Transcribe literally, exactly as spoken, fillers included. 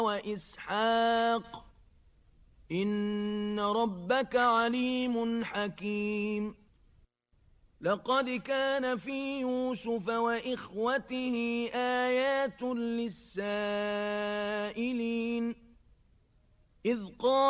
وإسحاق إن ربك عليم حكيم لقد كان في يوسف وإخوته آيات للسائلين إذ قال